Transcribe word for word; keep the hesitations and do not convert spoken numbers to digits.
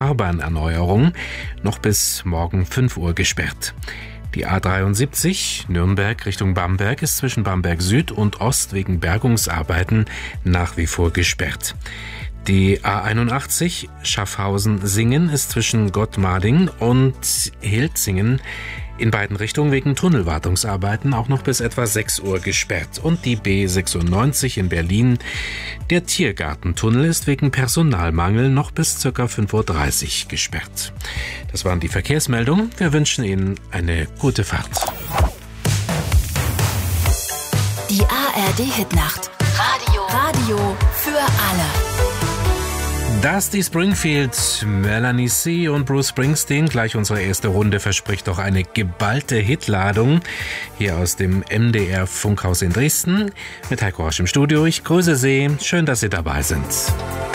Fahrbahnerneuerung noch bis morgen fünf Uhr gesperrt. Die A dreiundsiebzig Nürnberg Richtung Bamberg ist zwischen Bamberg Süd und Ost wegen Bergungsarbeiten nach wie vor gesperrt. Die A einundachtzig Schaffhausen-Singen ist zwischen Gottmading und Hilzingen in beiden Richtungen wegen Tunnelwartungsarbeiten auch noch bis etwa sechs Uhr gesperrt. Und die B sechsundneunzig in Berlin, der Tiergartentunnel, ist wegen Personalmangel noch bis ca. fünf Uhr dreißig gesperrt. Das waren die Verkehrsmeldungen. Wir wünschen Ihnen eine gute Fahrt. Die A R D-Hitnacht. Radio. Radio für alle. Dusty Springfield, Melanie C. und Bruce Springsteen. Gleich unsere erste Runde verspricht doch eine geballte Hitladung. Hier aus dem M D R Funkhaus in Dresden mit Heiko Rosch im Studio. Ich grüße Sie. Schön, dass Sie dabei sind.